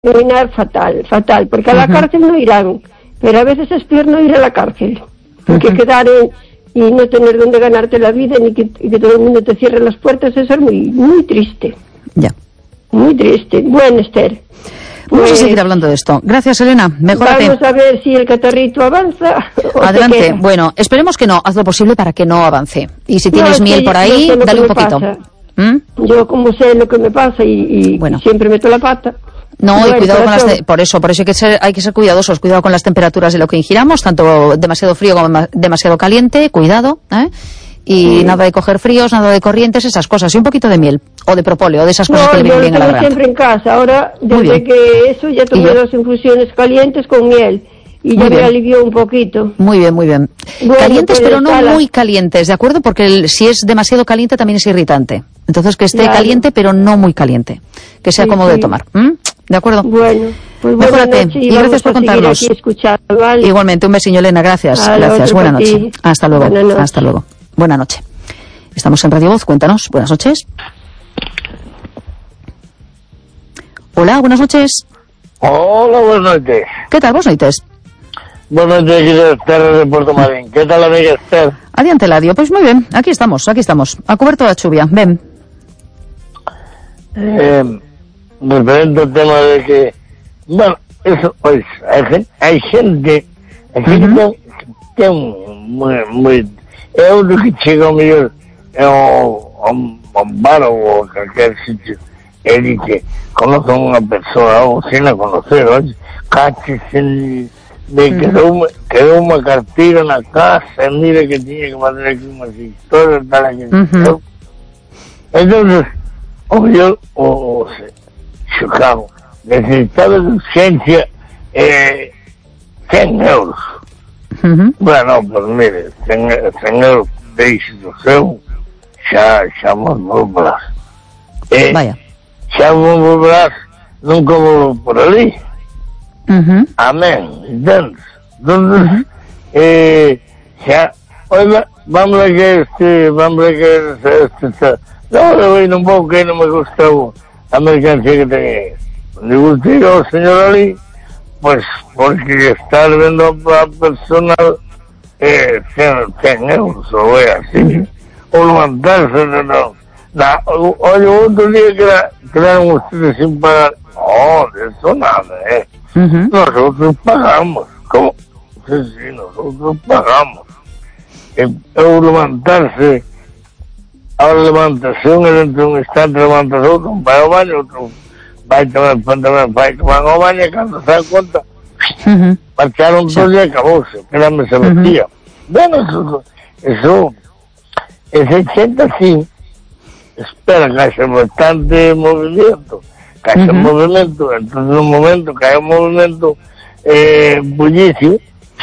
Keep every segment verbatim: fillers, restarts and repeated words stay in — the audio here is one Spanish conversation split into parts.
terminar fatal, fatal, porque a la uh-huh. cárcel no irán, pero a veces es peor no ir a la cárcel, porque uh-huh. quedar en, y no tener donde ganarte la vida, ni que, y que todo el mundo te cierre las puertas, eso es muy, muy triste. Ya. Muy triste. Bueno, Esther. Vamos pues, a seguir hablando de esto. Gracias, Elena. Mejórate. Vamos a ver si el catarrito avanza. Adelante. Bueno, esperemos que no. Haz lo posible para que no avance. Y si tienes no, miel por ahí, no dale un poquito. ¿Mm? Yo como sé lo que me pasa y, y bueno. siempre meto la pata. No, bueno, y cuidado con las te- por eso, por eso hay que ser, hay que ser cuidadosos, cuidado con las temperaturas de lo que ingiramos, tanto demasiado frío como demasiado caliente, cuidado, ¿eh? Y sí. nada de coger fríos, nada de corrientes, esas cosas, y un poquito de miel, o de propóleo, de esas cosas no, que le vienen bien a la garganta. Siempre en casa, ahora desde que eso ya tomé dos infusiones calientes con miel. Y ya me alivió un poquito. Muy bien, muy bien. Bueno, calientes, pues pero no sala. muy calientes, ¿de acuerdo? Porque el, si es demasiado caliente también es irritante. Entonces que esté claro. caliente, pero no muy caliente. Que sea sí, cómodo sí. de tomar. ¿Mm? ¿De acuerdo? Bueno, pues mejórate. Noche, y gracias por contarnos. ¿Vale? Igualmente, un besillo, Elena. Gracias. A gracias. Buena noche. Ti. Hasta luego. Buena noche. Hasta luego. Buena noche. Estamos en Radio Voz. Cuéntanos. Buenas noches. Hola, buenas noches. Hola, buenas noches. ¿Qué tal? Buenas noches. Buenas noches, Esther de Puerto Marín. ¿Qué tal, amiga Esther? Adiante, Ladio. Pues muy bien, aquí estamos, aquí estamos. A cubierto la lluvia. Ven. Eh, referente al tema de que, bueno, eso, pues, hay, hay gente, hay gente uh-huh. que es muy, muy, es uno que llega a mejor a un bar o a cualquier sitio, y dice, conoce a una persona o sin la conocer, oye, caches en... Me quedó una, quedó una cartilla en la casa, mire que tiene que mandar aquí unas historias, tal, aquí. Uh-huh. Entonces, o yo, o, o chocamos, necesitaba de urgencia eh, cien euros. Uh-huh. Bueno, pues mire, cien euros de institución, ya, ya vamos a hablar. Eh, Vaya. Ya vamos a hablar, nunca vuelvo por allí. Uh-huh. Amén. Entonces, entonces uh-huh. eh, ya, oiga, vamos a que este, vamos a que este, este, no, le voy un poco que no me gusta la mercancía que tenía. Me gusta yo, señor Ali, pues, porque está viendo a personal eh, cien euros, o voy así, uh-huh. o levantarse, no, no. Na, oye, otro día que la, quedaron ustedes sin pagar, no, de eso nada, eh. Uh-huh. Nosotros pagamos, ¿cómo? Sí, sí, nosotros pagamos. El, el levantarse, ahora levantación, dentro de un instante levantas otro, va al baño, otro va a tomar el pantalón, va a tomar al baño, cuando se da cuenta, uh-huh. marcharon sí. todo y acabóse, que la mesa vestía. Uh-huh. Bueno, eso, eso, ese ochenta sí, espera que haya bastante movimiento. Que haya uh-huh. un movimiento, entonces en un momento que haya un movimiento eh, bullicio,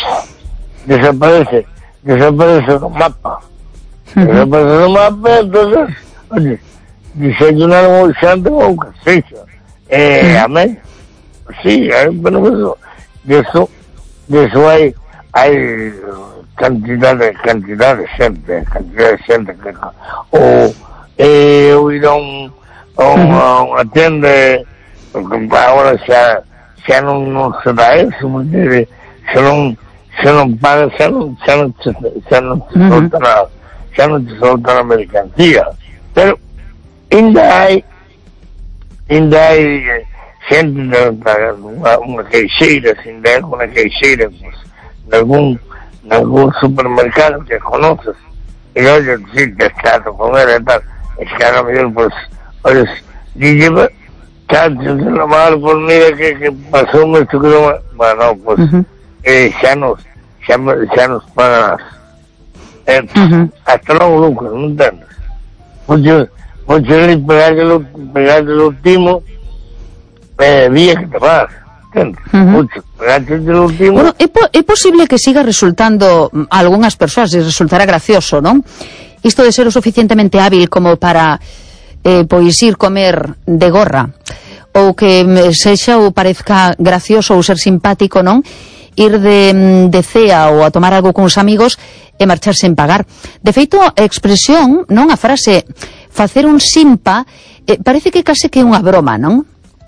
desaparece, desaparece el mapa, uh-huh. desaparece el mapa, entonces, oye, desayunar muy santo con casilla, eh, uh-huh. amén, sí, hay un beneficio, de eso, de eso hay, hay cantidad de, cantidad de gente, cantidad de gente que, o, eh, hubiera un, o una, una tienda, porque ahora ya, ya no, no se da eso, porque se no, se no paga, ya no, ya no, ya no te uh-huh. solta la, ya no te solta la mercancía. Pero, ainda hay, ainda hay gente, de, una, una queixeira, ainda hay alguna queixeira, pues, de algún, de algún supermercado que conoces, y oye, sí, te estás con él y tal, es que a lo mejor, pues, oye, lleva tantos de la mar por mira que, que pasó nuestro kilómetro. Bueno, pues uh-huh. eh, ya nos ya, ya nos pagan eh, uh-huh. hasta luego, Lucas, ¿no entiendes? Mucho, mucho es pegarle el último eh, día que te vas, ¿entiendes? Uh-huh. Mucho, pegarte el último. Bueno, é, po- é posible que siga resultando a algunhas persoas, e resultará gracioso, non? Isto de ser o suficientemente hábil como para Eh, pois ir comer de gorra, ou que sexa ou parezca gracioso ou ser simpático, non? Ir de, de cea ou a tomar algo con os amigos e marchar sen pagar. De feito, a expresión, non? A frase facer un simpa, eh, parece que case que é unha broma, non?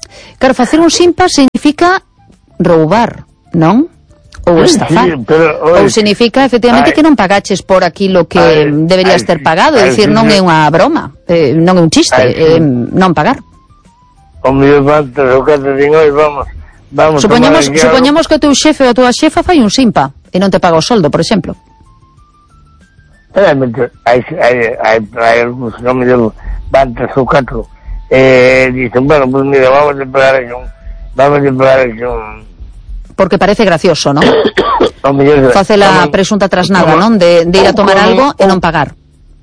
Claro, facer un simpa significa roubar, non? Ou estafar. Sí, pero, oye, ou significa, efectivamente, ay, que non pagaches por aquilo que ay, deberías ay, ter pagado, é ay, dicir, sí, non sí. é unha broma, eh, non é un chiste, Ay, sí. eh, non pagar. O mellor antes, o que te digo, hoy vamos, vamos Supoñamos, tomar aquí supoñamos que o teu xefe ou a tua xefa fai un simpa e non te paga o soldo, por exemplo. Realmente, hai, hai, hai, hai algúns que me deu van tres ou catro, eh, dicen, bueno, pues mira, vamos a pagar aquí un, vamos a pagar aquí un... Porque parece gracioso, non? O mellor... Face la presunta trasnada, non? De, de ir a tomar algo e non pagar.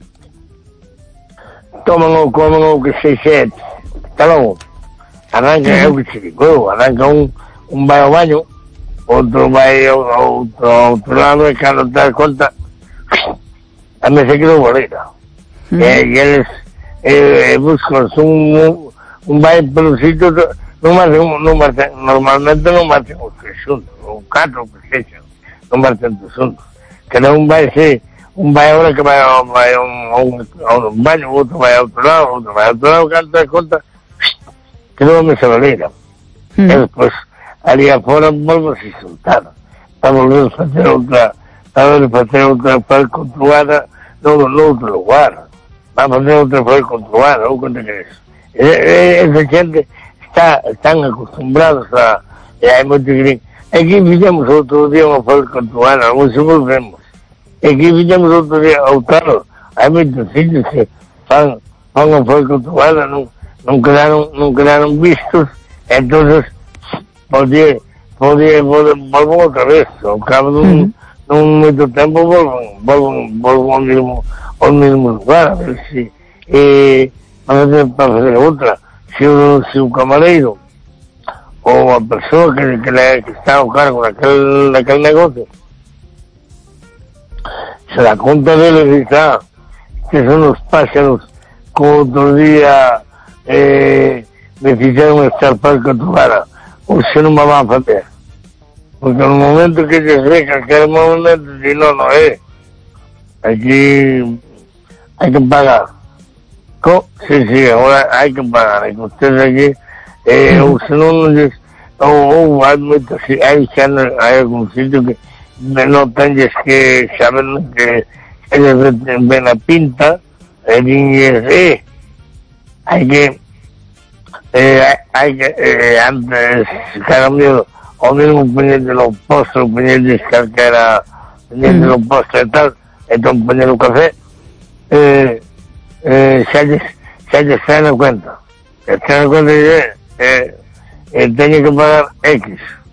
Toman o, comen o que se sete, está logo. Arranca, é o que se digo, arranca un, un vai ao baño, outro vai ao, ao, ao outro lado e cando te das conta, a mesa quedou bolita. Mm. E, e eles eh, buscan un, un vai pelo sitio, non marchen, non marchen, normalmente non marchen os tres xuntos, ou catro, que sexan, non marchen os xuntos. Cada un vai se, un vai ahora que vai a, vai a, un, a, un, a un baño, outro vai a outro lado, outro vai a outro lado, cando te das conta, quedou a mesa bolita. Mm. E despois, ali afora, volvos a soltar, para volver a facer outra, para volver a facer outra para controlada no, no outro lugar, para facer outra para controlada, ou quanto que é eso. E, e, esa xente está, están acostumbrados a, e hai moito que din, aquí fixemos outro día unha para controlada, non se volvemos, e aquí fixemos outro día, outro, hai moitos sitios que fan, fan unha para controlada, non, non quedaron, non quedaron vistos, entonces, podía, podía, volvo outra vez, ao cabo dun, mm. dun moito tempo volvo, volvo, volvo ao mesmo, ao mesmo lugar, a ver se, eh, para fazer, para fazer outra, se o, se o camareiro, ou a persoa que, que, le, que está ao cargo daquel, daquel negocio, se dá conta deles e dice, ah, que son os páxaros que outro día, eh, me fixeron estar para controlar, ou se non me van a fazer. Porque no momento que se ve que aquel momento, si no, no é. Aquí hai que pagar. Co? Sí, sí, agora hai que pagar. E que ustedes aquí, eh, ou se non, ou, ou hai moitos, hai xa, hai algún sitio que non tendes que saber que eles ven a pinta, e dinlles, eh, hai que, eh, hai que, eh, antes, cada miedo, o mesmo poñerte no posto, poñerte calquera, poñerte no posto e tal, entón poñer o café, eh, eh, xa lles, xa lles traen a cuenta. E traen a cuenta e eh, eh, teñe que pagar X.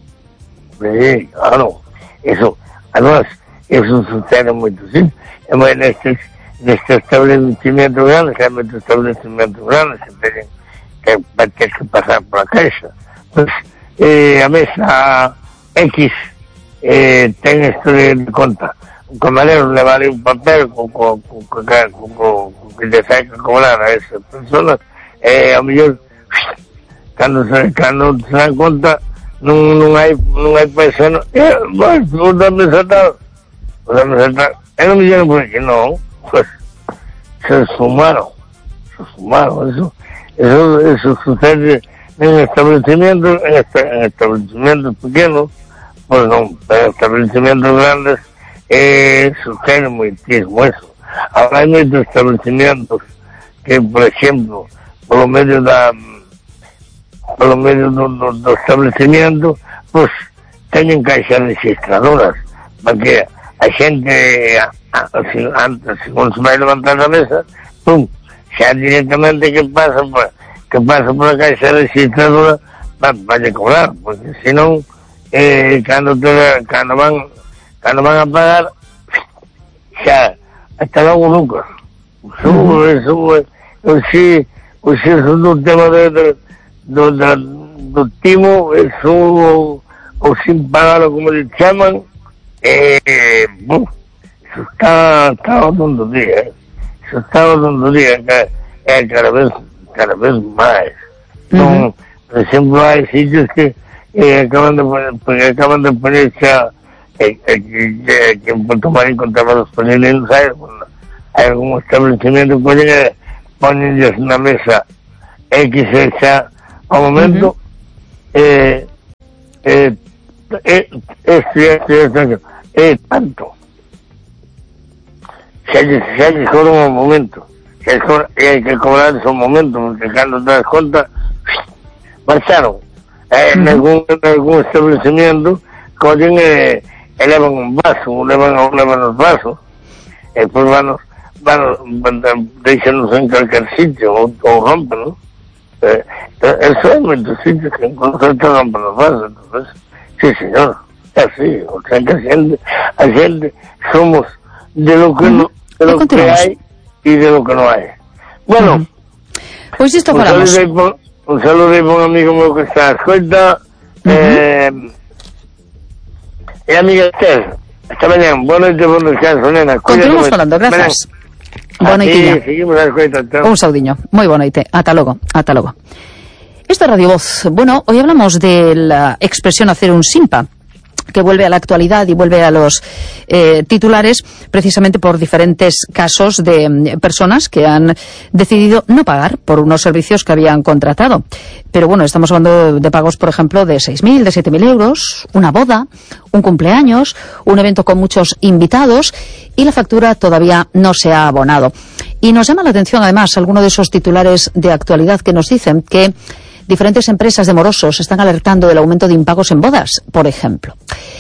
Sí, claro, eso, además, eso sucede moito, sí, e moi nestes, nestes establecimientos grandes, hai moitos establecimientos grandes que teñen que, que, que pasar por a caixa. Pues, eh, a mesa X eh, ten isto de, de conta. Un camarero le vale un papel con, con, con, con, con, con, con que le sae que cobrar a esas personas, eh, a mellor cando se, cando se dan conta non, non hai non hai paisano, eh, vai, vos dame saltar, vos dame saltar, e non me dieron por aquí, non, pues se esfumaron, se esfumaron, eso, eso, eso sucede en establecimientos, en, esta, en establecimientos pequenos, pues non, en establecimientos grandes, eh, sucede muitísimo eso. Ahora hai moitos establecimientos que, por exemplo, polo medio da polo medio do, do, do establecimiento, pues teñen caixas registradoras, porque a xente así, antes, según se vai levantar a mesa, pum, xa directamente que pasa por, que pasa por a caixa registradora para pa cobrar, porque senón eh, cando, te, cando van cando van a pagar xa hasta logo nunca. Eso, eso, o si o si es un tema de, de do, do, do timo, eso o, o sin pagar, como le chaman, eh, buf, eso está, está todo día, eh. Eso está todo día, que, eh, cada vez, cada vez más. Uh-huh. No, por ejemplo, hay sitios que eh, acaban de poner, acaban de ponerse a, eh, eh, eh, que en Puerto Marín encontraba los paneles, hay, hay algún establecimiento que ponen, ponen una mesa X hecha al momento, uh-huh. eh, eh, eh, es, es, es, es tanto. Si hay, si hay que cobrar un momento, si hay, que, hay que cobrar esos momentos, porque cuando te das cuenta, marcharon. Eh, en, uh-huh. algún, en algún establecimiento, cogen, eh, elevan un vaso, elevan, elevan los vasos, y después van, van, van, déjenlos en cualquier sitio, o, o rompen, ¿no? Eh, eso es muchos sitios que incluso te rompen los vasos, entonces, sí señor, es así, o sea que hay gente, hay gente, somos de lo que, uh-huh. no, de lo que hay y de lo que no hay. Bueno, uh-huh. Pues esto falamos. Un saludo de un amigo mío que está a escucha, uh-huh. eh, e amiga Esther, hasta mañana, buena noite, buen descanso, nena. Continuamos falando, gracias. Boa noitiña. Seguimos a escucha, chao. Un saudiño, moi boa noite, ata logo, ata logo. Esto es Radio Voz. Bueno, hoy hablamos de la expresión hacer un simpa, que vuelve a la actualidad y vuelve a los eh, titulares precisamente por diferentes casos de eh, personas que han decidido no pagar por unos servicios que habían contratado. Pero bueno, estamos hablando de pagos, por ejemplo, de seis mil, de siete mil euros, una boda, un cumpleaños, un evento con muchos invitados y la factura todavía no se ha abonado. Y nos llama la atención además alguno de esos titulares de actualidad que nos dicen que diferentes empresas de morosos están alertando del aumento de impagos en bodas, por ejemplo.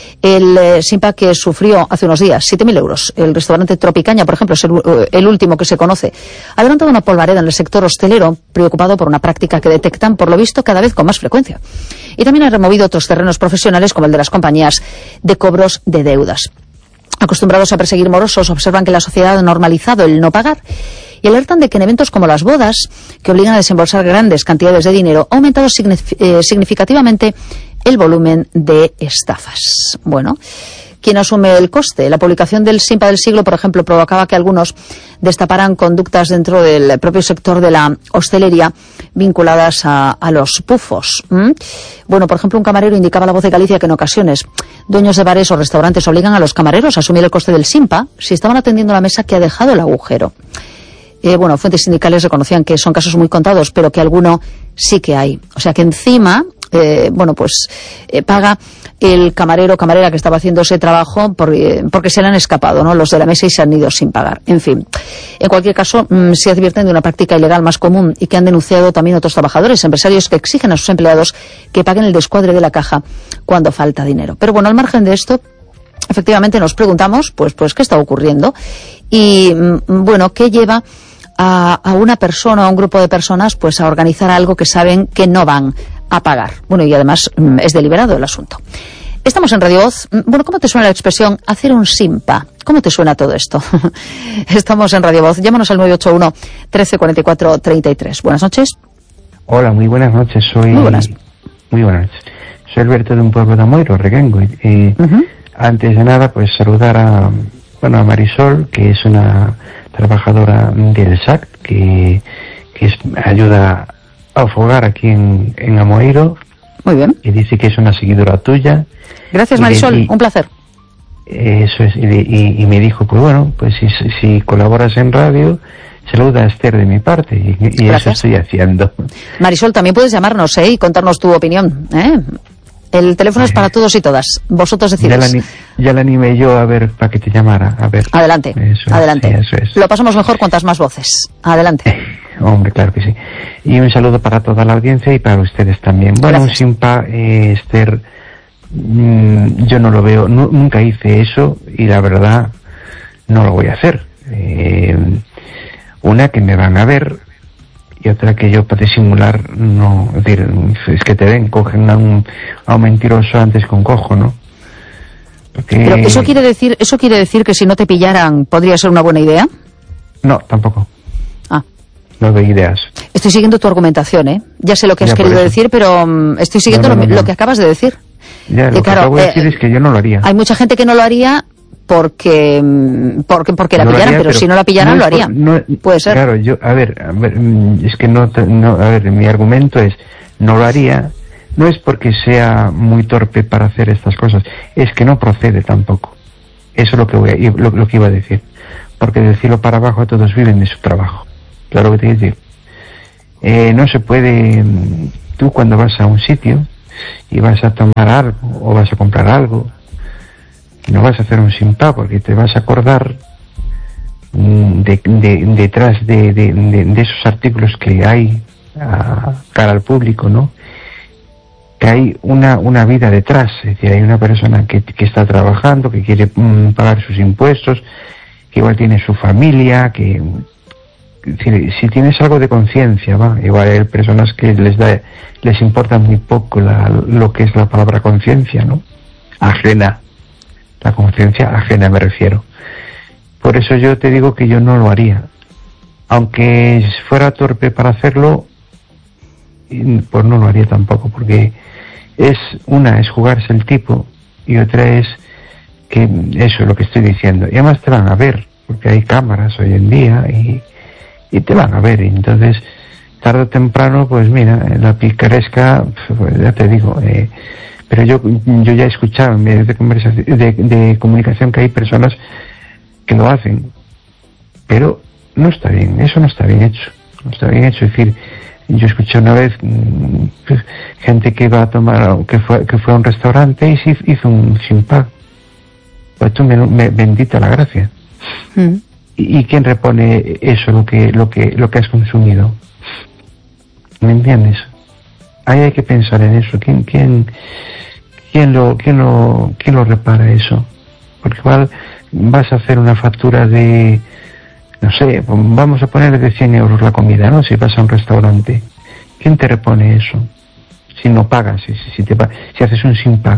El eh, simpa que sufrió hace unos días, siete mil euros. El restaurante Tropicaña, por ejemplo, es el, el último que se conoce. Ha levantado una polvareda en el sector hostelero, preocupado por una práctica que detectan, por lo visto, cada vez con más frecuencia. Y también ha removido otros terrenos profesionales, como el de las compañías de cobros de deudas. Acostumbrados a perseguir morosos, observan que la sociedad ha normalizado el no pagar y alertan de que en eventos como las bodas, que obligan a desembolsar grandes cantidades de dinero, ha aumentado signif- eh, significativamente el volumen de estafas. Bueno, ¿quién asume el coste? La publicación del Simpa del Siglo, por ejemplo, provocaba que algunos destaparan conductas dentro del propio sector de la hostelería vinculadas a, a los pufos. ¿Mm? Bueno, por ejemplo, un camarero indicaba a La Voz de Galicia que en ocasiones dueños de bares o restaurantes obligan a los camareros a asumir el coste del Simpa si estaban atendiendo la mesa que ha dejado el agujero. Eh, bueno, fuentes sindicales reconocían que son casos muy contados, pero que alguno sí que hay. O sea que encima, eh, bueno, pues eh, paga el camarero o camarera que estaba haciendo ese trabajo por, eh, porque se le han escapado, ¿no?, los de la mesa y se han ido sin pagar. En fin, en cualquier caso, mmm, se advierten de una práctica ilegal más común y que han denunciado también otros trabajadores, empresarios que exigen a sus empleados que paguen el descuadre de la caja cuando falta dinero. Pero bueno, al margen de esto, efectivamente nos preguntamos, pues, pues, ¿qué está ocurriendo? Y, mmm, bueno, ¿qué lleva A, a una persona o a un grupo de personas pues a organizar algo que saben que no van a pagar? Bueno, y además mm, es deliberado el asunto. Estamos en Radio Voz. Bueno, ¿cómo te suena la expresión hacer un simpa? ¿Cómo te suena todo esto? Estamos en Radio Voz. Llámanos al nueve ocho uno, trece cuarenta y cuatro, treinta y tres. Buenas noches. Hola, muy buenas noches. Soy Muy buenas. Muy buenas. Soy Alberto de un pueblo de Amoiro, Reguengo. Y uh-huh. Antes de nada, pues saludar a, bueno, a Marisol, que es una trabajadora del S A C, que, que es, ayuda a afogar aquí en, en Amoeiro. Muy bien. Y dice que es una seguidora tuya. Gracias, Marisol, y, un placer. Eso es, y, y, y me dijo, pues bueno, pues si, si colaboras en radio, saluda a Esther de mi parte, y, y eso estoy haciendo. Marisol, también puedes llamarnos, ¿eh?, y contarnos tu opinión, ¿eh? El teléfono es para todos y todas. Vosotros decidís. Ya la, ya la animé yo a ver, para que te llamara. A ver. Adelante, eso adelante. Es, sí, eso es. Lo pasamos mejor cuantas más voces. Adelante. Eh, hombre, claro que sí. Y un saludo para toda la audiencia y para ustedes también. Bueno, Gracias. Un simpa, eh, Esther, mmm, yo no lo veo, no, nunca hice eso y la verdad no lo voy a hacer. Eh, una, que me van a ver, y otra que yo para disimular no, es decir, es que te ven, cogen a un, a un mentiroso antes que un cojo, ¿no? Porque... Pero eso quiere decir, eso quiere decir que si no te pillaran podría ser una buena idea. No, tampoco. Ah. No doy ideas. Estoy siguiendo tu argumentación, ¿eh? Ya sé lo que has ya, querido decir, pero um, estoy siguiendo no, no, no, lo, no. lo que acabas de decir. Ya, lo y, que claro, acabo de eh, decir es que yo no lo haría. Hay mucha gente que no lo haría porque porque porque la no pillaran, haría, pero, pero si no la pillaran no lo por, harían. no, Puede ser. Claro, yo, a ver, a ver, es que no, no, a ver, mi argumento es, no lo haría, no es porque sea muy torpe para hacer estas cosas, es que no procede tampoco. Eso es lo que voy a, lo, lo que iba a decir. Porque del cielo para abajo todos viven de su trabajo. Claro que te quiero decir. Eh, no se puede, tú cuando vas a un sitio, y vas a tomar algo o vas a comprar algo, no vas a hacer un simpa, porque te vas a acordar de, de, detrás de, de, de, de esos artículos que hay a cara al público, ¿no? Que hay una, una vida detrás, es decir, hay una persona que, que está trabajando, que quiere mm, pagar sus impuestos, que igual tiene su familia, que si, si tienes algo de conciencia, va, igual hay personas que les da, les importa muy poco la, lo que es la palabra conciencia, ¿no? Ajena, la conciencia ajena me refiero. Por eso yo te digo que yo no lo haría, aunque fuera torpe para hacerlo, pues no lo haría tampoco, porque es una es jugarse el tipo y otra es que eso es lo que estoy diciendo, y además te van a ver porque hay cámaras hoy en día y, y te van a ver, y entonces tarde o temprano pues mira, la picaresca, pues ya te digo, eh, pero yo yo ya he escuchado en medios de conversación de, de comunicación que hay personas que lo hacen, pero no está bien, eso no está bien hecho, no está bien hecho. Es decir, yo escuché una vez pues, gente que iba a tomar, que fue que fue a un restaurante y se hizo un simpa. Pues tú me, me bendita la gracia. Mm. ¿Y, ¿Y quién repone eso, lo que lo que lo que has consumido? ¿Me entiendes? Ahí hay que pensar en eso. ¿Quién quién quién lo quién lo quién lo repara eso? Porque igual vas a hacer una factura de, no sé, vamos a ponerle de cien euros la comida, ¿no? Si vas a un restaurante, ¿quién te repone eso? Si no pagas, si, si, te, si haces un simpa.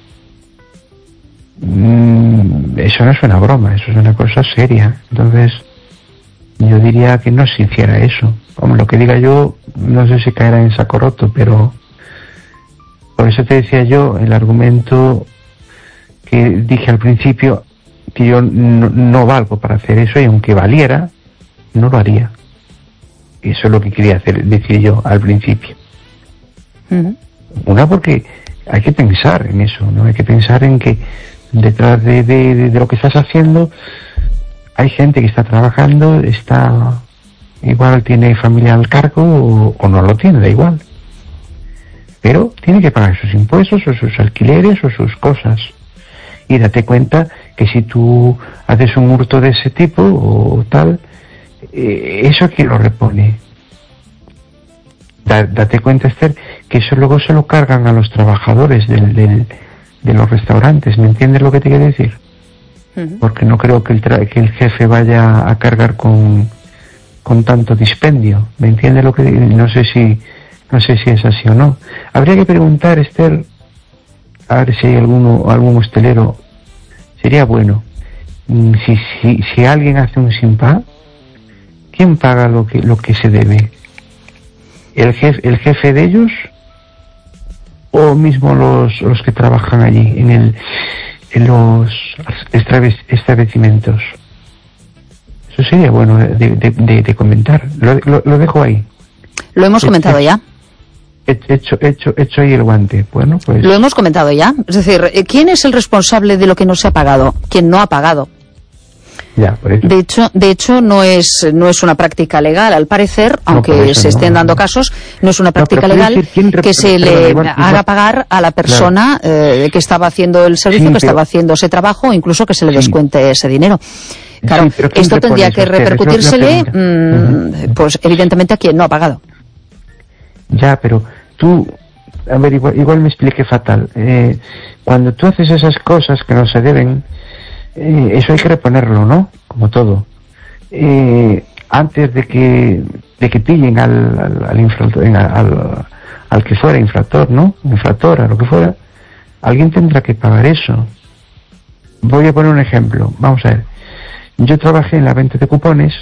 Mm, eso no es una broma, eso es una cosa seria. Entonces, yo diría que no se hiciera eso. Como lo que diga yo, no sé si caerá en saco roto, pero por eso te decía yo el argumento que dije al principio, que yo no, no valgo para hacer eso, y aunque valiera, no lo haría. Eso es lo que quería hacer, decir yo al principio. Uh-huh. Una, porque hay que pensar en eso, ¿no? Hay que pensar en que detrás de, de, de, de lo que estás haciendo hay gente que está trabajando, está igual tiene familia al cargo o, o no lo tiene, da igual. Pero tiene que pagar sus impuestos o sus alquileres o sus cosas. Y date cuenta que si tú haces un hurto de ese tipo o tal, eh, ¿eso quién lo repone? Da, date cuenta, Esther, que eso luego se lo cargan a los trabajadores del, del, de los restaurantes. ¿Me entiendes lo que te quiero decir? Uh-huh. Porque no creo que el, tra- que el jefe vaya a cargar con, con tanto dispendio. ¿Me entiendes lo que digo? No sé si, no sé si es así o no. Habría que preguntar, Esther, a ver si hay alguno, algún hostelero. Sería bueno, si, si, si alguien hace un simpa, ¿quién paga lo que, lo que se debe? ¿El jefe, el jefe de ellos? ¿O mismo los, los que trabajan allí, en, el, en los establecimientos? Eso sería bueno de, de, de, de comentar. Lo, lo, lo dejo ahí. Lo hemos comentado ya. Hecho, hecho, hecho ahí el guante. Bueno, pues. Lo hemos comentado ya. Es decir, ¿quién es el responsable de lo que no se ha pagado? ¿Quién no ha pagado? Ya, por eso. De hecho, de hecho no es no es una práctica legal, al parecer, aunque no, se estén no, dando no. casos, no es una práctica no, legal que se le igual, haga igual. pagar a la persona claro. eh, que estaba haciendo el servicio, sí, que pero... estaba haciendo ese trabajo, o incluso que se le descuente sí. ese dinero. Claro, sí, esto tendría que repercutírsele, mmm, uh-huh. pues evidentemente a quien no ha pagado. Ya, pero tú, a ver, igual, igual me expliqué fatal. Eh, cuando tú haces esas cosas que no se deben, eh, eso hay que reponerlo, ¿no? Como todo. Eh, antes de que de que pillen al al, al infractor, al, al que fuera infractor, ¿no? Infractora, lo que fuera, alguien tendrá que pagar eso. Voy a poner un ejemplo. Vamos a ver. Yo trabajé en la venta de cupones.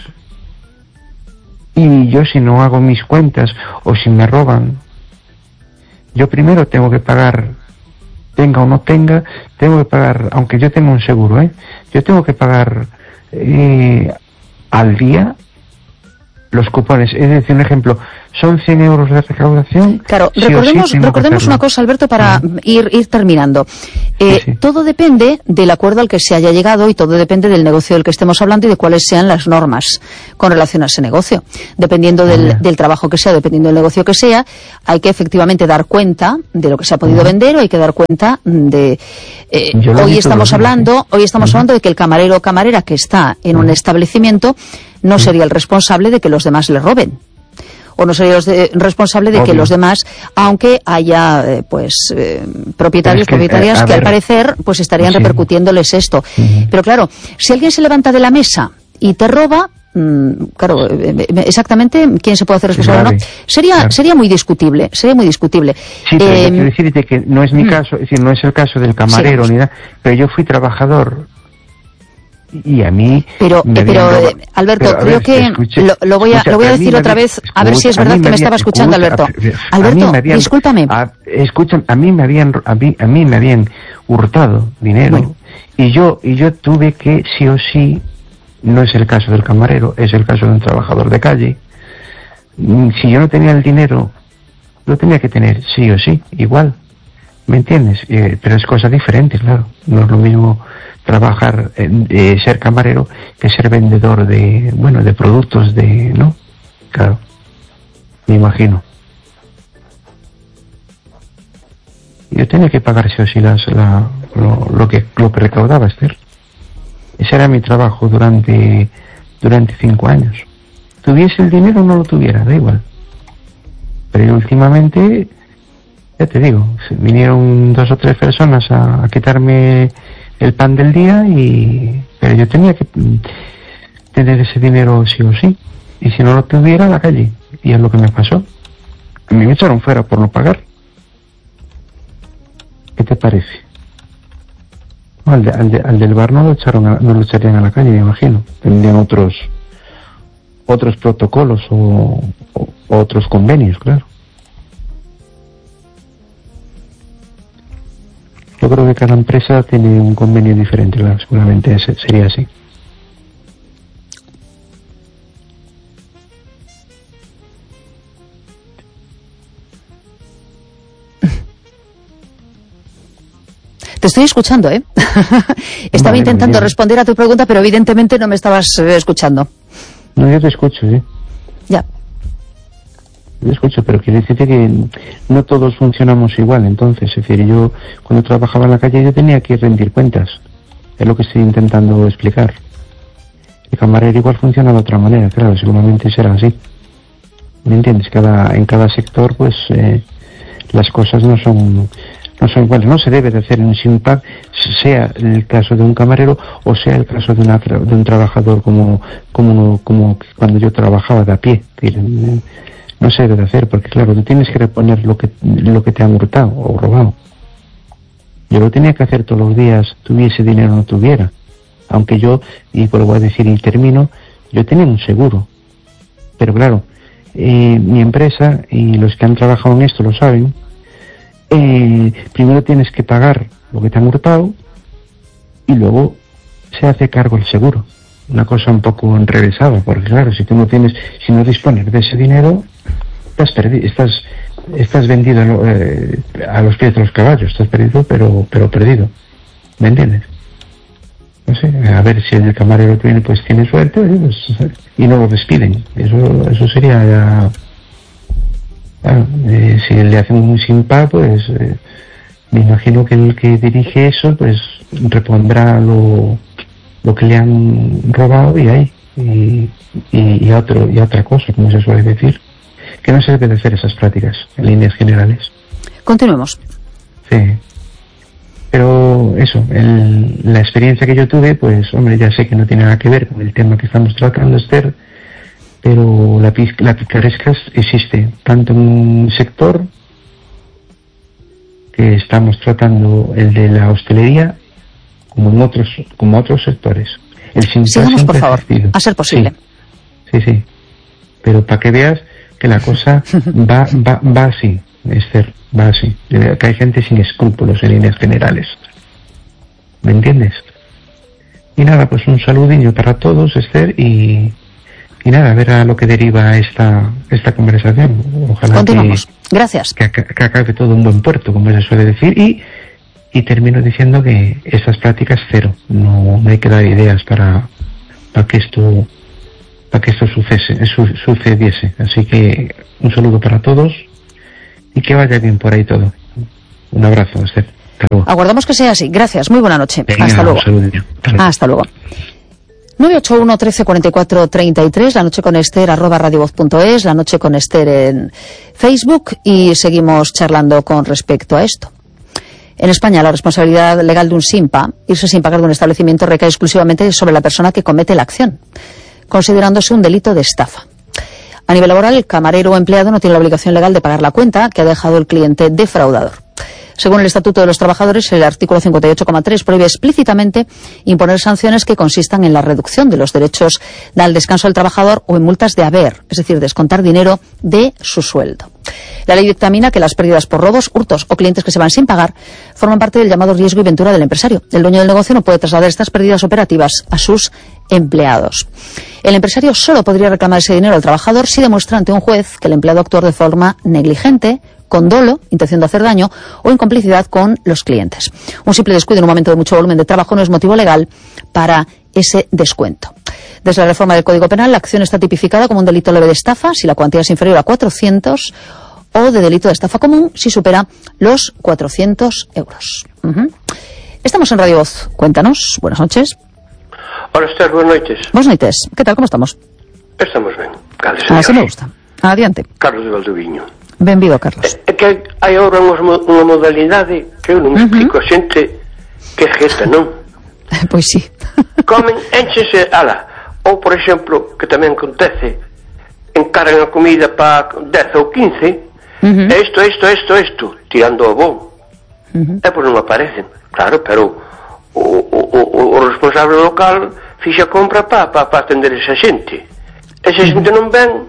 Y yo, si no hago mis cuentas o si me roban, yo primero tengo que pagar, tenga o no tenga, tengo que pagar, aunque yo tenga un seguro, ¿eh? Yo tengo que pagar eh, al día los cupones. Es decir, un ejemplo, son cien euros de recaudación. Claro, sí recordemos, sí recordemos una cosa, Alberto, para uh-huh. ir, ir terminando. Eh, sí, sí. Todo depende del acuerdo al que se haya llegado y todo depende del negocio del que estemos hablando y de cuáles sean las normas con relación a ese negocio. Dependiendo del, uh-huh. del trabajo que sea, dependiendo del negocio que sea, hay que efectivamente dar cuenta de lo que se ha podido uh-huh. vender o hay que dar cuenta de... Eh, hoy estamos hablando, hoy estamos uh-huh. hablando de que el camarero o camarera que está en uh-huh. un establecimiento no uh-huh. sería el responsable de que los demás le roben. O no sería los de, responsable de Obvio. que los demás, aunque haya eh, pues eh, propietarios, que, propietarias eh, que ver, al parecer pues estarían sí. repercutiéndoles esto. Uh-huh. Pero claro, si alguien se levanta de la mesa y te roba, mmm, claro, eh, exactamente quién se puede hacer responsable o no, sería claro. sería muy discutible, sería muy discutible. Sí, pero eh, yo quiero decirte que no es mi mm. caso, es decir, no es el caso del camarero sí, ni nada, pero yo fui trabajador. Y a mí pero pero eh, Alberto pero, creo ver, que escuche, lo, lo voy a escucha, lo voy a decir a otra había, vez a ver si es verdad que me, me estaba escuchando escucha, Alberto a, Alberto a habían, discúlpame a, escucha a mí me habían a mí, a mí me habían hurtado dinero bueno. y yo y yo tuve que sí o sí, no es el caso del camarero, es el caso de un trabajador de calle. Si yo no tenía el dinero lo tenía que tener sí o sí, igual, ¿me entiendes? Eh, pero es cosa diferente, claro, no es lo mismo trabajar, eh, ser camarero que ser vendedor de, bueno, de productos de, ¿no? Claro, me imagino. Yo tenía que pagar sí o sí las, la, lo, lo que lo que recaudaba, Esther. Ese era mi trabajo durante durante cinco años. Tuviese el dinero o no lo tuviera, da igual. Pero yo últimamente, ya te digo, vinieron dos o tres personas a, a quitarme el pan del día y pero yo tenía que tener ese dinero sí o sí, y si no lo tuviera a la calle, y es lo que me pasó. A mí me echaron fuera por no pagar. ¿Qué te parece? Al, de, al, de, al del bar no lo echaron a, no lo echarían a la calle, me imagino. Tendrían otros otros protocolos o, o otros convenios, claro. Yo creo que cada empresa tiene un convenio diferente, claro, seguramente ese sería así. Te estoy escuchando, ¿eh? Estaba vale, intentando responder a tu pregunta, pero evidentemente no me estabas eh, escuchando. No, yo te escucho, ¿sí? Ya. Yo escucho, pero quiero decirte que no todos funcionamos igual, entonces, es decir, yo cuando trabajaba en la calle yo tenía que rendir cuentas, es lo que estoy intentando explicar. El camarero igual funciona de otra manera, claro, seguramente será así. ¿Me entiendes? Cada, en cada sector, pues, eh, las cosas no son, no son iguales. No se debe de hacer en un SINPAC, sea el caso de un camarero o sea el caso de, una, de un trabajador como, como, como cuando yo trabajaba de a pie. No se debe de hacer, porque claro, tú tienes que reponer lo que, lo que te han hurtado o robado. Yo lo tenía que hacer todos los días, tuviese dinero o no tuviera. Aunque yo, y vuelvo a decir y termino, yo tenía un seguro. Pero claro, eh, mi empresa, y los que han trabajado en esto lo saben, eh, primero tienes que pagar lo que te han hurtado y luego se hace cargo el seguro. Una cosa un poco enrevesada, porque claro, si tú no tienes, si no dispones de ese dinero, estás perdido, estás, estás vendido eh, a los pies de los caballos, estás perdido, pero, pero perdido. ¿Me entiendes? No sé, a ver si el camarero tiene, pues tiene suerte, pues, y no lo despiden. Eso, eso sería ya, claro, eh, si le hacen un SINPAC, pues eh, me imagino que el que dirige eso, pues repondrá lo lo que le han robado y ahí y, y, y, otro, y otra cosa, como se suele decir, que no se debe de hacer esas prácticas en líneas generales. Continuemos. Sí, pero eso, el, la experiencia que yo tuve, pues hombre, ya sé que no tiene nada que ver con el tema que estamos tratando, Esther, pero la, la picaresca existe tanto en un sector que estamos tratando, el de la hostelería, como en otros, como otros sectores. El Sigamos, por favor, a ser posible. Sí, sí, sí. Pero para que veas que la cosa va, va, va así, Esther, va así. Que hay gente sin escrúpulos en líneas generales. ¿Me entiendes? Y nada, pues un saludillo para todos, Esther, y, y nada, a ver a lo que deriva esta esta conversación. Ojalá Continuamos. Que, Gracias. Que, que acabe todo en buen puerto, como se suele decir, y y termino diciendo que esas prácticas cero, no, no hay que dar ideas para para que esto para que esto sucese, su, sucediese. Así que un saludo para todos y que vaya bien por ahí todo. Un abrazo, Esther. Hasta luego. Aguardamos que sea así. Gracias, muy buena noche. Venga, Hasta luego. Hasta luego. Hasta luego. nueve ocho uno, trece, cuarenta y cuatro, treinta y tres, la noche con Esther, arroba radiovoz punto es, la noche con Esther en Facebook, y seguimos charlando con respecto a esto. En España, la responsabilidad legal de un SIMPA, irse sin pagar de un establecimiento, recae exclusivamente sobre la persona que comete la acción, considerándose un delito de estafa. A nivel laboral, el camarero o empleado no tiene la obligación legal de pagar la cuenta que ha dejado el cliente defraudador. Según el Estatuto de los Trabajadores, el artículo cincuenta y ocho coma tres prohíbe explícitamente imponer sanciones que consistan en la reducción de los derechos al descanso del trabajador o en multas de haber, es decir, descontar dinero de su sueldo. La ley dictamina que las pérdidas por robos, hurtos o clientes que se van sin pagar forman parte del llamado riesgo y ventura del empresario. El dueño del negocio no puede trasladar estas pérdidas operativas a sus empleados. El empresario solo podría reclamar ese dinero al trabajador si demuestra ante un juez que el empleado actuó de forma negligente, con dolo, intención de hacer daño o en complicidad con los clientes. Un simple descuido en un momento de mucho volumen de trabajo no es motivo legal para ese descuento. Desde la reforma del Código Penal, la acción está tipificada como un delito leve de estafa si la cuantía es inferior a cuatrocientos, o de delito de estafa común si supera los cuatrocientos euros. Uh-huh. Estamos en Radio Voz. Cuéntanos. Buenas noches. Hola, Esther, buenas noches. Buenas noches. ¿Qué tal? ¿Cómo estamos? Estamos ben. Así me gusta. Adiante. Carlos de Valdoviño. Benvido, Carlos. É que hai agora unha modalidade que eu non me explico a xente que jeta, non? Pois sí. Comen, énchense, ala. Ou, por exemplo, que tamén acontece, encargan a comida para dez ou quince, uh-huh. isto, isto, isto, isto, tirando o bon. Uh-huh. E pois non aparecen. Claro, pero o, o, o, o responsable local fixa compra para pa, pa atender esa xente. Esa xente non ven,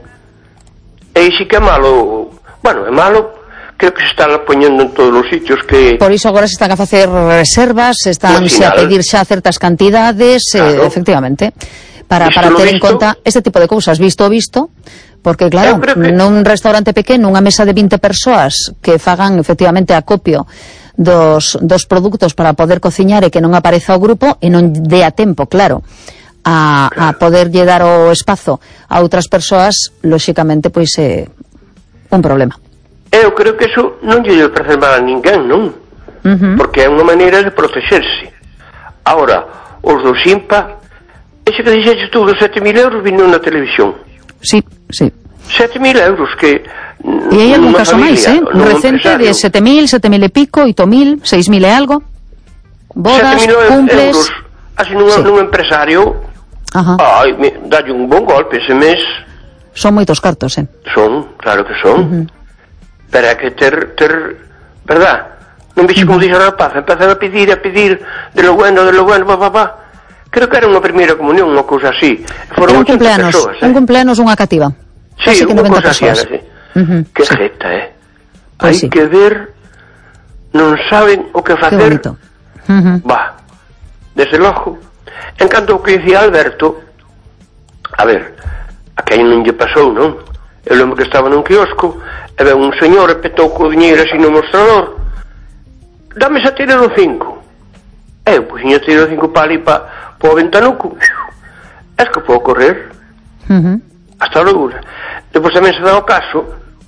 e sí que é malo. Bueno, é malo, creo que se están poñendo en todos os sitios que... Por iso agora se están a facer reservas, están a pedir xa certas cantidades, claro. eh, efectivamente, para, para ter en conta este tipo de cousas, visto o visto, porque claro, que... nun restaurante pequeno, unha mesa de vinte persoas que fagan efectivamente acopio dos, dos produtos para poder cociñar e que non apareza o grupo e non dé a tempo, claro, a, claro. a poder lle dar o espazo a outras persoas, lóxicamente, pois é... Eh, un problema. Eu creo que eso non lle debe parecer mal a ninguén, non? Uh-huh. Porque é unha maneira de protexerse. Ahora, os do SIMPA, ese que dixeches tú dos sete mil euros vino na televisión. Sí, sí. sete mil euros que... E hai algún caso máis, eh? Un recente de sete mil, sete mil e pico, oito mil, seis mil e algo. Bodas, cumples... euros, así nun, sí. nun empresario, Ajá. ai, dalle un bon golpe ese mes... Son moitos cartos, eh? Son, claro que son. Uh-huh. Pero hai que ter, ter, verdad? Non vixe como uh-huh. dixe a rapaz, empezan a pedir, a pedir de lo bueno, de lo bueno, pa, pa, pa. Creo que era unha primeira comunión, unha cousa así. Foron un cumpleanos, persoas, eh? un cumpleanos, unha cativa. Sí, unha cousa así, así. Uh-huh. Que sí. jeta, eh? Hai sí. que ver, non saben o que facer. Que bonito. Uh-huh. Va, desde logo. En canto ao que dicía Alberto, a ver... a que aí non lle pasou, non? Eu lembro que estaba nun quiosco e ve un señor e petou co diñeiro así no mostrador. Dame esa tira do cinco. Eu, pois, iña tira do cinco para ali para o ventanuco. Es que podo correr. Uh-huh. Hasta logo. Depois tamén se dá o caso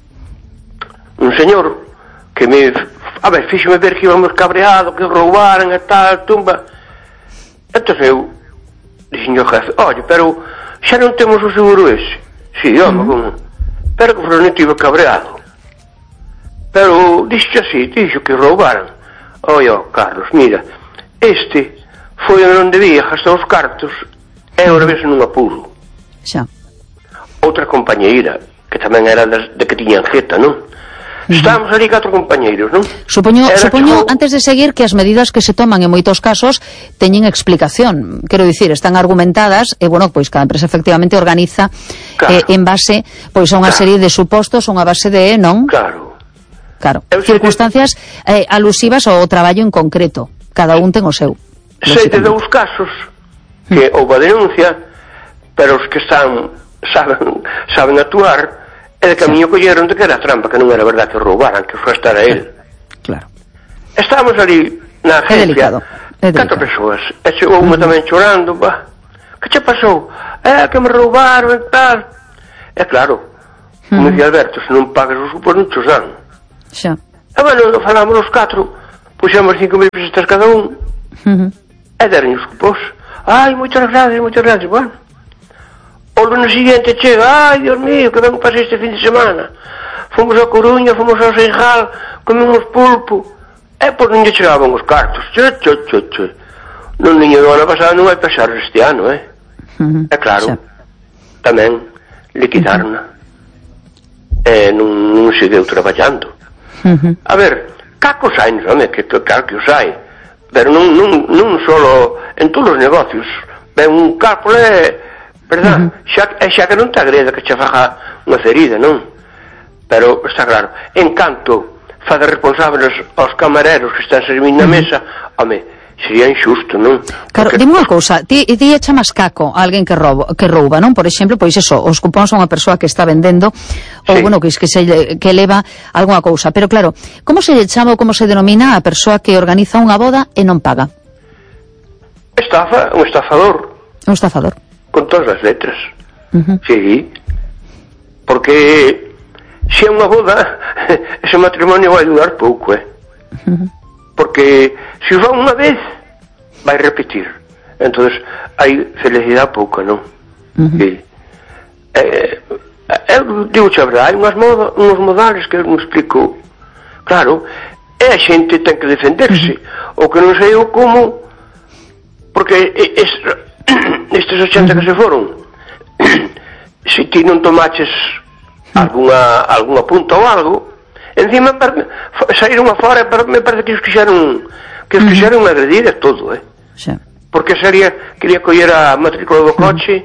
un señor que me... A ver, fíxome ver que íbamos cabreado, que roubaran e tal, tumba. Entón eu dixen ao jefe, oye, pero... xa non temos o seguro ese. Si, sí, home, uh-huh. pero que Fronito iba cabreado. Pero, dixo así, dixo que roubaran. Oi, oh, Carlos, mira, este foi onde debía gastar os cartos e agora vese nun apuro. Xa. Outra compañeira, que tamén era das, de que tiñan jeta, non? Uh-huh. Estábamos ali catro compañeiros, non? Supoño, supoño que... antes de seguir, que as medidas que se toman en moitos casos teñen explicación, quero dicir, están argumentadas e, bueno, pois cada empresa efectivamente organiza claro. eh, en base pois a unha claro. serie de supostos, unha base de, non? Claro. Claro, Eu circunstancias eh, alusivas ao traballo en concreto, cada un ten o seu. Sei de dous casos que houve a denuncia, pero os que están saben, saben actuar, e de camiño colleron de que era trampa, que non era verdad que roubaran, que foi estar a él. Claro. Estábamos ali na agencia, é delicado, é delicado. catro persoas, e chegou unha uh-huh. tamén chorando, bah, que che pasou? É, que me roubaron e tal. É claro, uh-huh. como dicía Alberto, se non pagas os cupos non chos dan. Xa. E bueno, falamos os catro, puxemos cinco mil pesetas cada un, uh-huh. e deron os cupos. Ai, moitas gracias, moitas gracias, bueno. O lunes siguiente chega, ai, Dios mío, que ben pasei este fin de semana. Fomos a Coruña, fomos ao Seixal, comemos pulpo. E pois non lle chegaban os cartos. Che, che, che, che. Non niño do ano pasado non hai pasar este ano, eh? Uh-huh. E claro, xa. Tamén liquidarna. Uh-huh. E non, non seguiu traballando. Uh-huh. A ver, cacos hai, non é? Que claro que os hai. Pero non, non, non solo en todos os negocios. Ben un cálculo é... verdad? Uh-huh. Xa, e xa que non te agreda que che faja unha ferida, non? Pero está claro, en canto fazer responsables aos camareros que están servindo na mesa, home, sería injusto, non? Claro, dime unha cousa, ti, ti echa máis caco a alguén que rouba, que rouba, non? Por exemplo, pois eso, os cupóns a unha persoa que está vendendo, ou, sí. bueno, que, que, se, que eleva algunha cousa. Pero claro, como se lle chama ou como se denomina a persoa que organiza unha boda e non paga? Estafa, un estafador. Un estafador. Con todas as letras. Uh-huh. Sí. Porque se é unha boda, ese matrimonio vai durar pouco, eh? Uh-huh. Porque se o fan unha vez, vai repetir. Entonces, hai felicidade pouca, non? Uh-huh. Sí. Eh, eu digo a verdade, hai unhas moda, uns modales que eu me explico. Claro, e a xente ten que defenderse. Uh-huh. O que non sei eu como, porque es, estes ochenta que se foron, se ti non tomaches alguna, alguna punta ou algo, encima saíron afora, me parece que os quixeron que os quixeron agredir a todo, eh? Sí. Porque sería, quería coller a matrícula do coche.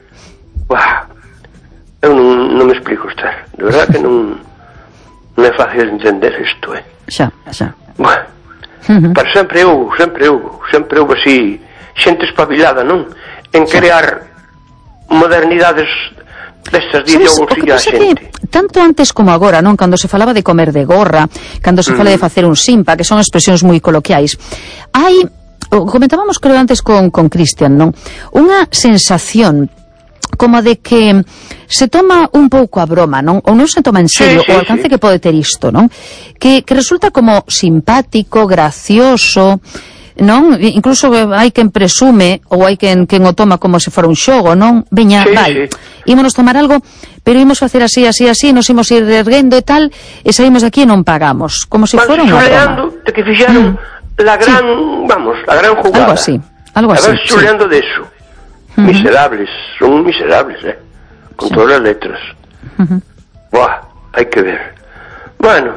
Buah, eu non, non me explico estar, de verdad que non non é fácil entender isto, eh? Xa, xa. Buah, uh-huh. Pero sempre houve, sempre houve, sempre houve así xente espabilada, non? En crear modernidades destas de ideoloxía a xente. Tanto antes como agora, non? Cando se falaba de comer de gorra, cando se mm. fala de facer un simpa, que son expresións moi coloquiais, hai, comentábamos creo antes con, con Cristian, non? Unha sensación como de que se toma un pouco a broma, non? Ou non se toma en serio sí, sí, o alcance sí. que pode ter isto, non? Que, que resulta como simpático, gracioso, non? Incluso hai quen presume ou hai quen, quen o toma como se fora un xogo, non? Veña, sí, vai, sí. ímonos tomar algo, pero ímos facer así, así, así, nos imos ir erguendo e tal, e saímos de aquí e non pagamos, como se fora unha broma. De que fixeron mm. la gran, sí. vamos, la gran jugada. Algo así, algo así. A ver, chuleando sí. de eso. Uh-huh. Miserables, son miserables, eh? Con sí. todas as letras. Uh-huh. Buah, hai que ver. Bueno,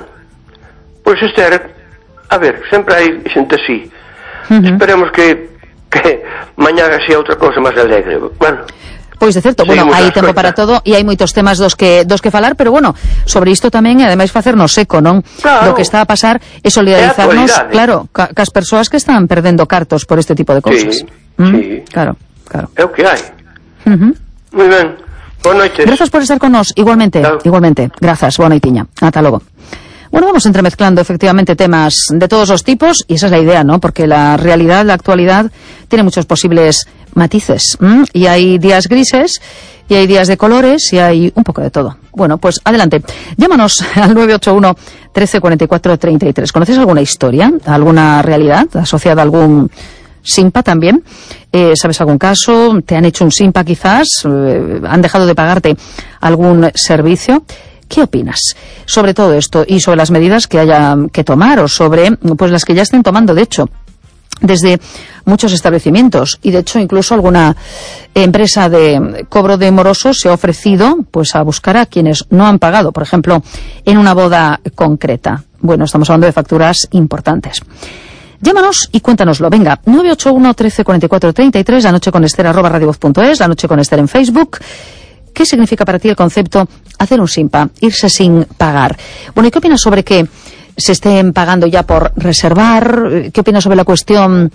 pois pues este era, a ver, sempre hai xente así. Uh-huh. Esperemos que, que mañá sea outra cousa máis alegre. Bueno, pois de certo, bueno, hai tempo para todo e hai moitos temas dos que dos que falar, pero bueno, sobre isto tamén e ademais facernos eco, non? Claro. Lo que está a pasar é solidarizarnos, é claro, ca, cas persoas que están perdendo cartos por este tipo de cousas. Sí, ¿Mm? sí. Claro, claro. É o que hai. Uh-huh. Moi ben. Boa noite. Grazas por estar con nós, igualmente, claro. igualmente. Grazas, boa noitiña. Ata logo. Bueno, vamos entremezclando efectivamente temas de todos los tipos y esa es la idea, ¿no? Porque la realidad, la actualidad tiene muchos posibles matices ¿m? Y hay días grises y hay días de colores y hay un poco de todo. Bueno, pues adelante. Llámanos al nueve ocho uno, trece, cuarenta y cuatro, treinta y tres. ¿Conoces alguna historia, alguna realidad asociada a algún simpa también? Eh, ¿Sabes algún caso? ¿Te han hecho un simpa quizás? Eh, ¿Han dejado de pagarte algún servicio? ¿Qué opinas sobre todo esto y sobre las medidas que haya que tomar o sobre pues las que ya estén tomando, de hecho, desde muchos establecimientos y de hecho incluso alguna empresa de cobro de morosos se ha ofrecido pues a buscar a quienes no han pagado, por ejemplo, en una boda concreta? Bueno, estamos hablando de facturas importantes. Llámanos y cuéntanoslo. Venga, nueve ocho uno, trece, cuarenta y cuatro, treinta y tres, la noche con Esther arroba radiovoz punto es, la noche con Esther en Facebook. ¿Qué significa para ti el concepto hacer un simpa, irse sin pagar? Bueno, ¿y qué opinas sobre que se estén pagando ya por reservar? ¿Qué opinas sobre la cuestión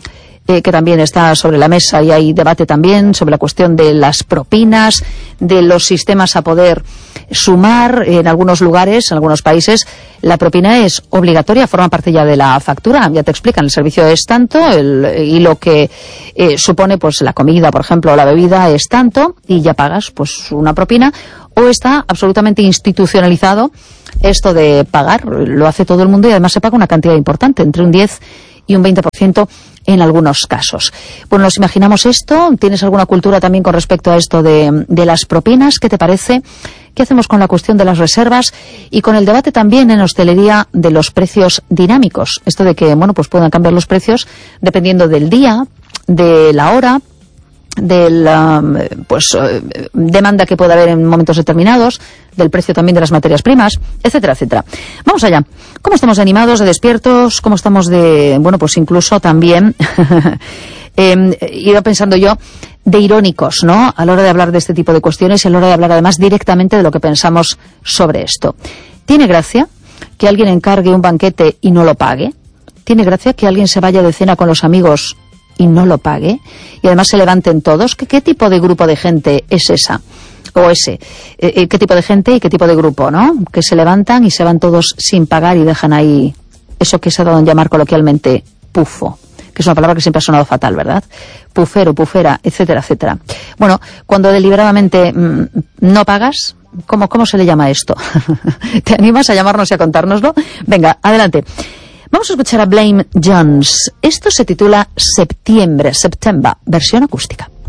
eh, que también está sobre la mesa y hay debate también sobre la cuestión de las propinas, de los sistemas a poder sumar. En algunos lugares, en algunos países, la propina es obligatoria, forma parte ya de la factura. Ya te explican, el servicio es tanto el, y lo que eh, supone pues la comida, por ejemplo, o la bebida es tanto y ya pagas pues una propina. O está absolutamente institucionalizado esto de pagar, lo hace todo el mundo y además se paga una cantidad importante, entre un diez y un veinte por ciento en algunos casos. Bueno, nos imaginamos esto. ¿Tienes alguna cultura también con respecto a esto de, de las propinas? ¿Qué te parece? ¿Qué hacemos con la cuestión de las reservas? Y con el debate también en hostelería de los precios dinámicos. Esto de que, bueno, pues puedan cambiar los precios dependiendo del día, de la hora, del um, pues uh, demanda que pueda haber en momentos determinados, del precio también de las materias primas, etcétera, etcétera. Vamos allá. ¿Cómo estamos de animados, de despiertos? ¿Cómo estamos de, bueno, pues incluso también eh, iba pensando yo, de irónicos, ¿no? A la hora de hablar de este tipo de cuestiones y a la hora de hablar además directamente de lo que pensamos sobre esto. ¿Tiene gracia que alguien encargue un banquete y no lo pague? ¿Tiene gracia que alguien se vaya de cena con los amigos y no lo pague? Y además se levanten todos. ¿Qué, qué tipo de grupo de gente es esa? O ese. Eh, ¿Qué tipo de gente y qué tipo de grupo, no? Que se levantan y se van todos sin pagar y dejan ahí eso que se ha dado en llamar coloquialmente pufo, que es una palabra que siempre ha sonado fatal, ¿verdad? Pufero, pufera, etcétera, etcétera. Bueno, cuando deliberadamente mmm, no pagas, ¿cómo, cómo se le llama esto? ¿Te animas a llamarnos y a contárnoslo? Venga, adelante. Vamos a escuchar a Blame Jones. Esto se titula Septiembre, September, versión acústica.